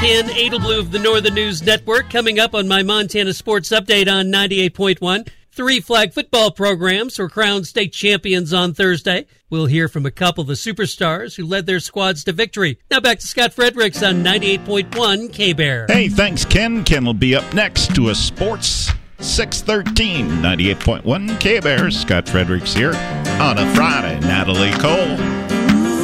Ken Adelblue of the Northern News Network. Coming up on my Montana Sports Update on 98.1. 3 flag football programs were crowned state champions on Thursday. We'll hear from a couple of the superstars who led their squads to victory. Now back to Scott Fredericks on 98.1 K-Bear. Hey, thanks, Ken. Ken will be up next to a Sports 613, 98.1 K-Bear. Scott Fredericks here on a Friday. Natalie Cole